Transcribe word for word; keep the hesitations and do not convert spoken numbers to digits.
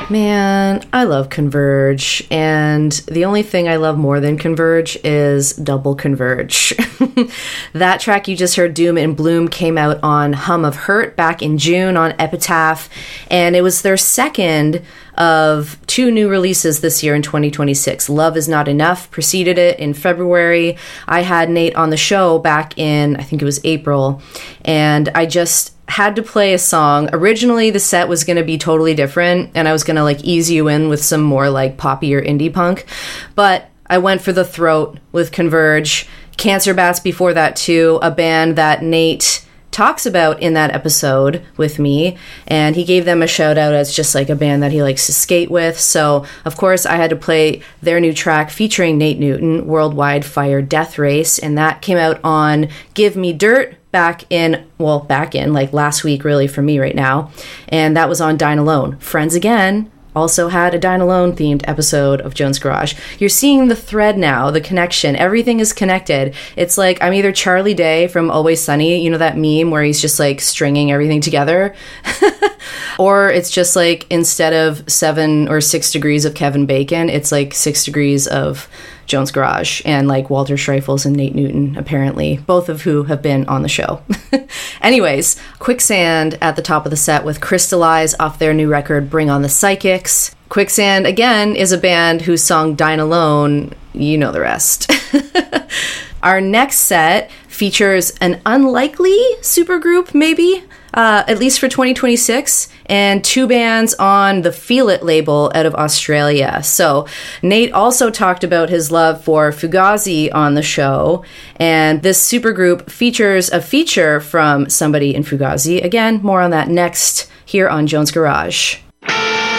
Man, I love Converge, and the only thing I love more than Converge is Double Converge. That track you just heard, Doom and Bloom, came out on Hum of Hurt back in June on Epitaph, and it was their second of two new releases this year in twenty twenty-six. Love Is Not Enough preceded it in February. I had Nate on the show back in, I think it was April, and I just had to play a song. Originally, the set was going to be totally different, and I was going to like ease you in with some more like poppy or indie punk, but I went for the throat with Converge. Cancer Bats before that too, a band that Nate talks about in that episode with me, and he gave them a shout out as just like a band that he likes to skate with. So of course I had to play their new track featuring Nate Newton, Worldwide Fire Death Race, and that came out on Give Me Dirt back in, well, back in like last week really for me right now, and that was on Dine Alone. Friends Again also had a Dine Alone themed episode of Jones Garage. You're seeing the thread now, the connection. Everything is connected. It's like I'm either Charlie Day from Always Sunny, you know that meme where he's just like stringing everything together? Or it's just like instead of seven or six degrees of Kevin Bacon, it's like six degrees of Jones Garage and like Walter Schreifels and Nate Newton, apparently, both of who have been on the show. Anyways, Quicksand at the top of the set with Crystallize off their new record, Bring on the Psychics. Quicksand, again, is a band whose song Dine Alone, you know the rest. Our next set features an unlikely supergroup, maybe, uh, at least for twenty twenty-six, and two bands on the Feel It label out of Australia. So Nate also talked about his love for Fugazi on the show, and this supergroup features a feature from somebody in Fugazi. Again, more on that next here on Jones Garage.